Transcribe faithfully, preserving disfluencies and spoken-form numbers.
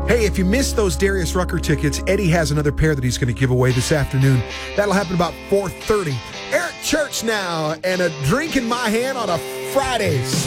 Hey, if you missed those Darius Rucker tickets, Eddie has another pair that he's going to give away this afternoon. That'll happen about four thirty. Eric Church now, and a drink in my hand on a Friday.